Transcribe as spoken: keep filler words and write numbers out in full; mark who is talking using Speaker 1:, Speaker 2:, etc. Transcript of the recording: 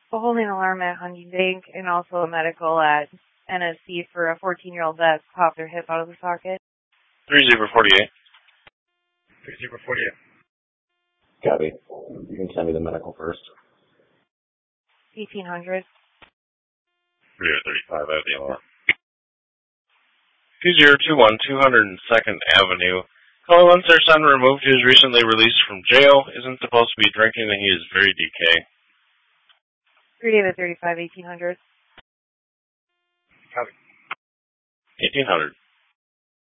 Speaker 1: A holding alarm at Hunting Bank and also a medical at N S C for a fourteen-year-old that popped their hip out of the socket.
Speaker 2: three zero forty-eight.
Speaker 3: three zero forty-eight.
Speaker 4: Copy. You can send me the medical first.
Speaker 1: eighteen hundred.
Speaker 2: three thirty-five, I have the alarm. two zero two one, two hundred second Avenue. Caller wants their son removed. He was recently released from jail. Isn't supposed to be drinking and he is very D K.
Speaker 1: three David thirty-five, eighteen hundred.
Speaker 3: Copy.
Speaker 2: eighteen hundred.